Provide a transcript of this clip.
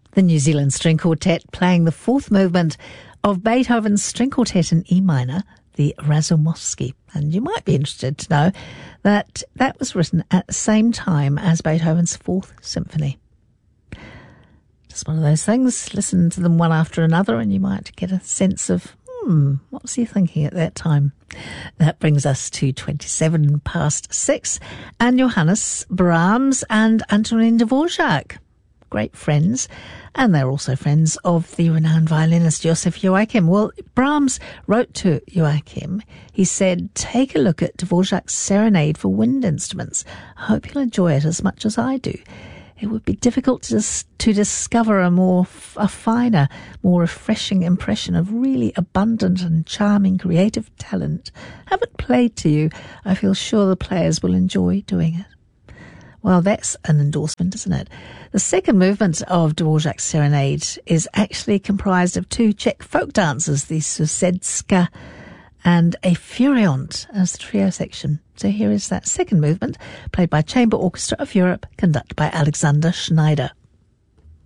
The New Zealand String Quartet playing the fourth movement of Beethoven's String Quartet in E minor, the Razumovsky. And you might be interested to know that that was written at the same time as Beethoven's Fourth Symphony. Just one of those things. Listen to them one after another and you might get a sense of, what was he thinking at that time? That brings us to 27 past 6. And Johannes Brahms and Antonin Dvorak, great friends. And they're also friends of the renowned violinist Joseph Joachim. Well, Brahms wrote to Joachim. He said, take a look at Dvorak's Serenade for Wind Instruments. I hope you'll enjoy it as much as I do. It would be difficult to discover a finer, more refreshing impression of really abundant and charming creative talent. Have it played to you. I feel sure the players will enjoy doing it. Well, that's an endorsement, isn't it? The second movement of Dvorak's Serenade is actually comprised of two Czech folk dances, the Susedska and a Furiant as the trio section. So here is that second movement, played by Chamber Orchestra of Europe, conducted by Alexander Schneider.